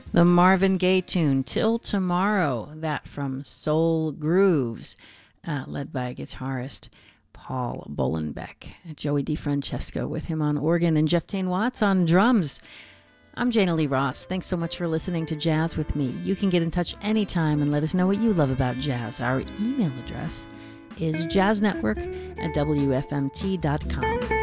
The Marvin Gaye tune, Till Tomorrow, that from Soul Grooves, led by guitarist Paul Bolenbeck. Joey DeFrancesco with him on organ and Jeff Tain Watts on drums. I'm Jana Lee Ross. Thanks so much for listening to Jazz with me. You can get in touch anytime and let us know what you love about jazz. Our email address is jazznetwork@wfmt.com.